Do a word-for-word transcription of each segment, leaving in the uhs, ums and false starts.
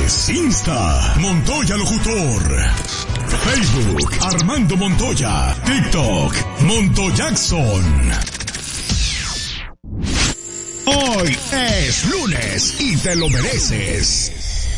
redes, Insta, Montoya Locutor. Facebook, Armando Montoya. TikTok, Montoyackson. Hoy es lunes y te lo mereces.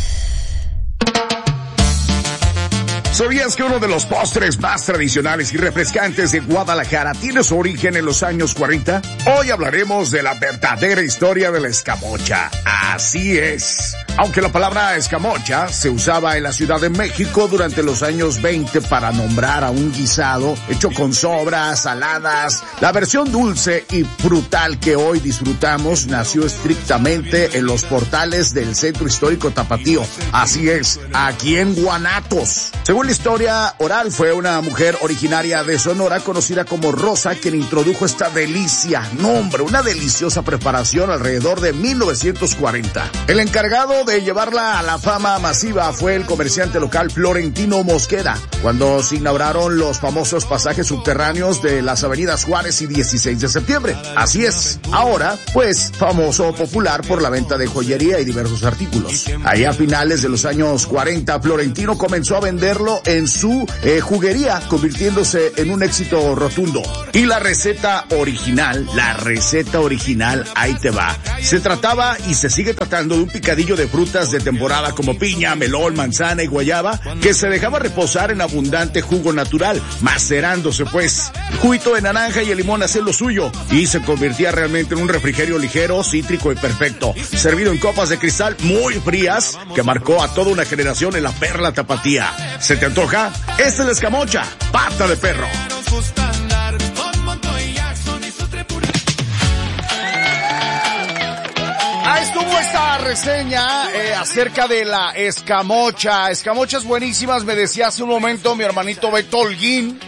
¿Sabías que uno de los postres más tradicionales y refrescantes de Guadalajara tiene su origen en los años cuarenta? Hoy hablaremos de la verdadera historia de la escamocha. Así es. Aunque la palabra escamocha se usaba en la Ciudad de México durante los años veinte para nombrar a un guisado hecho con sobras, saladas, la versión dulce y frutal que hoy disfrutamos nació estrictamente en los portales del Centro Histórico Tapatío. Así es, aquí en Guanatos. Según la historia oral, fue una mujer originaria de Sonora conocida como Rosa quien introdujo esta delicia, no hombre, una deliciosa preparación alrededor de mil novecientos cuarenta. El encargado de llevarla a la fama masiva fue el comerciante local Florentino Mosqueda, cuando se inauguraron los famosos pasajes subterráneos de las avenidas Juárez y dieciséis de septiembre. Así es, ahora, pues, famoso popular por la venta de joyería y diversos artículos. Ahí a finales de los años cuarenta, Florentino comenzó a venderlo en su eh, juguería, convirtiéndose en un éxito rotundo. Y la receta original, la receta original, ahí te va. Se trataba y se sigue tratando de un picadillo de frutas de temporada como piña, melón, manzana y guayaba, que se dejaba reposar en abundante jugo natural, macerándose pues. El juguito de naranja y el limón hacían lo suyo, y se convertía realmente en un refrigerio ligero, cítrico y perfecto, servido en copas de cristal muy frías, que marcó a toda una generación en la perla tapatía. ¿Se te antoja? Esta es la escamocha, pata de perro. Ahí estuvo esta reseña eh, acerca de la escamocha. Escamochas buenísimas, me decía hace un momento mi hermanito Beto Holguín.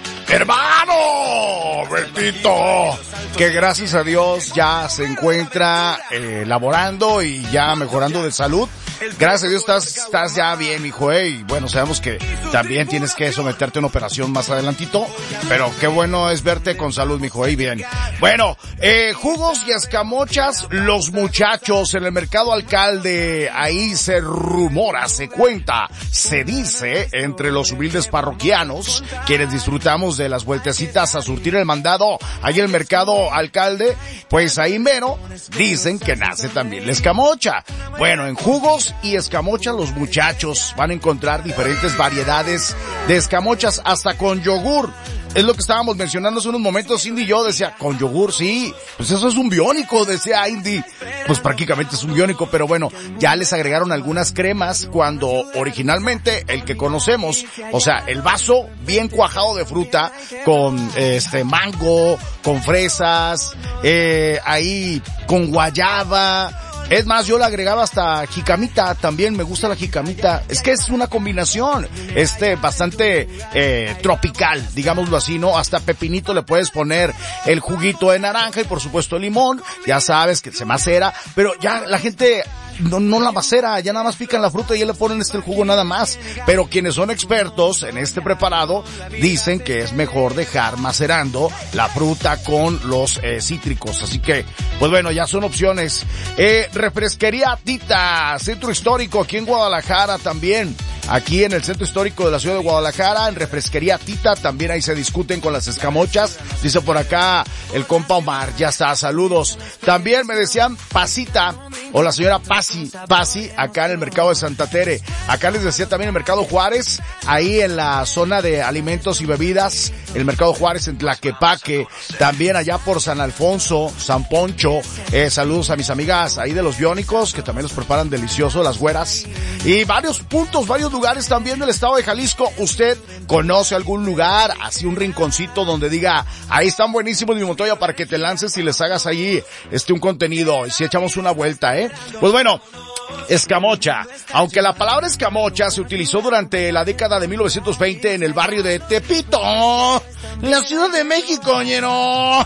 ¡Hermano! Betito, que gracias a Dios ya se encuentra eh, laborando y ya mejorando de salud. Gracias a Dios estás, estás ya bien, hijo, eh, y bueno, sabemos que también tienes que someterte a una operación más adelantito, pero qué bueno es verte con salud, mijo, eh, bien. Bueno, eh, jugos y escamochas, los muchachos en el mercado Alcalde, ahí se rumora, se cuenta, se dice entre los humildes parroquianos, quienes disfrutamos de las vueltecitas a surtir el mandado, ahí en el mercado Alcalde, pues ahí mero, dicen que nace también la escamocha. Bueno, en jugos y escamocha los muchachos van a encontrar diferentes variedades de escamochas hasta con yogur. Es lo que estábamos mencionando hace unos momentos, Indy y yo, decía, con yogur, sí, pues eso es un biónico, decía Indy. Pues prácticamente es un biónico, pero bueno, ya les agregaron algunas cremas cuando originalmente el que conocemos, o sea, el vaso bien cuajado de fruta, con este mango, con fresas, eh, ahí con guayaba. Es más, yo le agregaba hasta jicamita, también me gusta la jicamita. Es que es una combinación, este, bastante, eh, tropical, digámoslo así, ¿no? Hasta pepinito le puedes poner el juguito de naranja y por supuesto el limón, ya sabes que se macera, pero ya la gente no, no la macera, ya nada más pican la fruta y ya le ponen este el jugo nada más. Pero quienes son expertos en este preparado dicen que es mejor dejar macerando la fruta con los eh, cítricos. Así que, pues bueno, ya son opciones. Eh, refresquería Tita, centro histórico aquí en Guadalajara también. Aquí en el centro histórico de la ciudad de Guadalajara, en refresquería Tita, también ahí se discuten con las escamochas. Dice por acá el compa Omar, ya está, saludos. También me decían Pasita, o la señora Pasi, Pasi, acá en el mercado de Santa Tere. Acá les decía también el mercado Juárez, ahí en la zona de alimentos y bebidas, el mercado Juárez en Tlaquepaque. También allá por San Alfonso, San Poncho. Eh, saludos a mis amigas ahí de los biónicos, que también los preparan delicioso, las güeras. Y varios puntos, varios lugares también del estado de Jalisco. ¿Usted conoce algún lugar, así un rinconcito donde diga, ahí están buenísimos mi Montoya, para que te lances y les hagas ahí este un contenido y si echamos una vuelta, eh? Pues bueno, escamocha. Aunque la palabra escamocha se utilizó durante la década de mil novecientos veinte en el barrio de Tepito, en la Ciudad de México, ñero.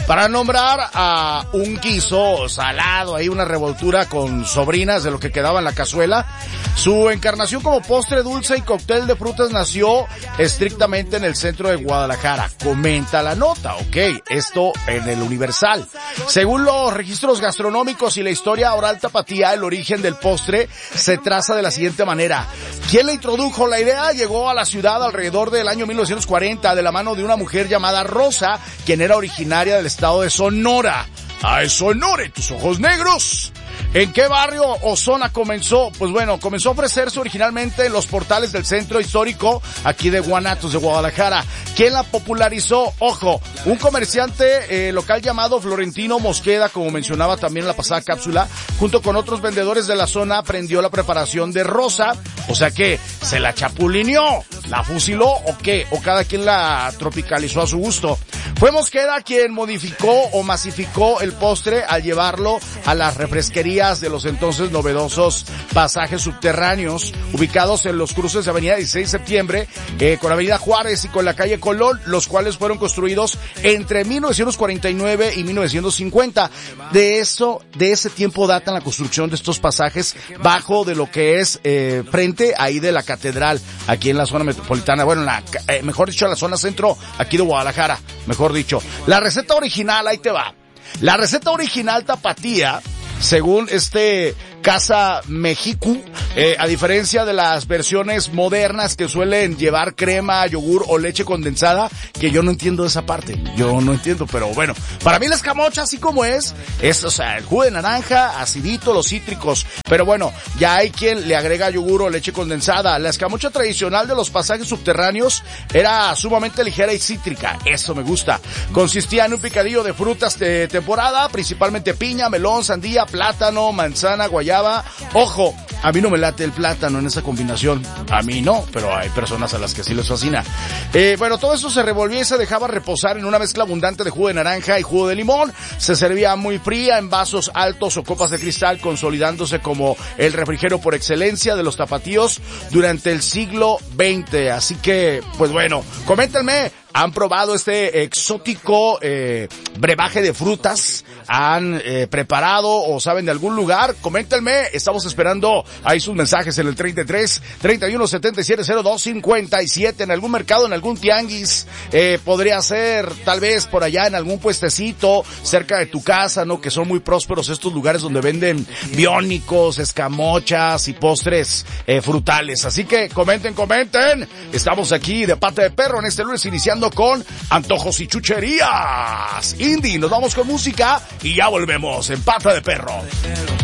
para nombrar a un guiso salado, ahí una revoltura con sobrinas de lo que quedaba en la cazuela. Su encarnación como postre dulce y cóctel de frutas nació estrictamente en el centro de Guadalajara. Comenta la nota, ok, esto en el Universal. Según los registros gastronómicos y la historia oral tapatía, el origen del postre se traza de la siguiente manera. ¿Quién le introdujo la idea? Llegó a la ciudad alrededor del año mil novecientos cuarenta de la mano de una mujer llamada Rosa, quien era originaria del estado de Sonora. ¡Ay, Sonora, tus ojos negros! ¿En qué barrio o zona comenzó? Pues bueno, comenzó a ofrecerse originalmente en los portales del centro histórico aquí de Guanatos, de Guadalajara. ¿Quién la popularizó? Ojo, un comerciante eh, local llamado Florentino Mosqueda, como mencionaba también en la pasada cápsula, junto con otros vendedores de la zona, aprendió la preparación de Rosa. O sea que, ¿se la chapulineó? ¿La fusiló o qué? ¿O cada quien la tropicalizó a su gusto? Fue Mosqueda quien modificó o masificó el postre al llevarlo a las refresquerías de los entonces novedosos pasajes subterráneos ubicados en los cruces de Avenida dieciséis de septiembre eh, con Avenida Juárez y con la calle Colón, los cuales fueron construidos entre mil novecientos cuarenta y nueve y mil novecientos cincuenta. De eso, de ese tiempo datan la construcción de estos pasajes bajo de lo que es eh, frente ahí de la catedral, aquí en la zona metropolitana, bueno, en la, eh, mejor dicho, en la zona centro aquí de Guadalajara, mejor dicho. La receta original, ahí te va. La receta original tapatía, según este Casa México, eh, a diferencia de las versiones modernas que suelen llevar crema, yogur o leche condensada, que yo no entiendo esa parte, yo no entiendo, pero bueno, para mí la escamocha así como es, es, o sea, el jugo de naranja, acidito, los cítricos, pero bueno, ya hay quien le agrega yogur o leche condensada. La escamocha tradicional de los pasajes subterráneos era sumamente ligera y cítrica, eso me gusta. Consistía en un picadillo de frutas de temporada, principalmente piña, melón, sandía, plátano, manzana, guayaba. Ojo, a mí no me late el plátano en esa combinación, a mí no, pero hay personas a las que sí les fascina. Eh, bueno, todo eso se revolvía y se dejaba reposar en una mezcla abundante de jugo de naranja y jugo de limón. Se servía muy fría en vasos altos o copas de cristal, consolidándose como el refrigerio por excelencia de los tapatíos durante el siglo veinte. Así que, pues bueno, coméntenme, ¿han probado este exótico eh, brebaje de frutas? ¿Han eh, preparado o saben de algún lugar? Coméntenme, estamos esperando ahí sus mensajes en el treinta y tres, treinta y uno, setenta y siete, cero dos, cincuenta y siete, en algún mercado, en algún tianguis, eh, podría ser tal vez por allá en algún puestecito cerca de tu casa, ¿no? Que son muy prósperos estos lugares donde venden biónicos, escamochas y postres eh, frutales. Así que comenten, comenten. Estamos aquí de Pata de Perro en este lunes iniciando con antojos y chucherías. Indie, nos vamos con música y ya volvemos en Pata de Perro.